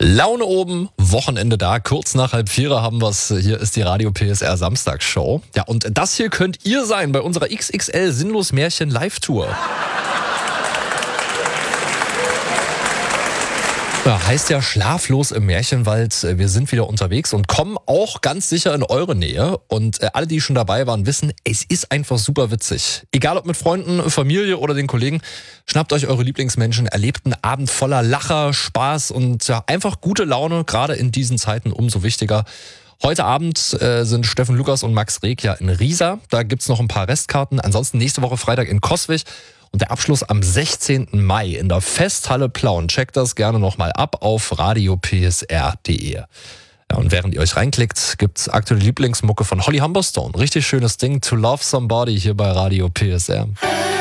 Laune oben, Wochenende da, kurz nach 3:30 haben wir's. Hier ist die Radio PSR Samstagsshow. Ja, und das hier könnt ihr sein bei unserer XXL Sinnlos Märchen Live-Tour. Ja, heißt ja schlaflos im Märchenwald. Wir sind wieder unterwegs und kommen auch ganz sicher in eure Nähe. Und alle, die schon dabei waren, wissen, es ist einfach super witzig. Egal ob mit Freunden, Familie oder den Kollegen, schnappt euch eure Lieblingsmenschen, erlebt einen Abend voller Lacher, Spaß und ja, einfach gute Laune, gerade in diesen Zeiten umso wichtiger. Heute Abend sind Steffen Lukas und Max Reg ja in Riesa. Da gibt's noch ein paar Restkarten. Ansonsten nächste Woche Freitag in Coswig. Und der Abschluss am 16. Mai in der Festhalle Plauen. Checkt das gerne nochmal ab auf radiopsr.de. Ja, und während ihr euch reinklickt, gibt's aktuelle Lieblingsmucke von Holly Humberstone. Richtig schönes Ding, To Love Somebody hier bei Radio PSR.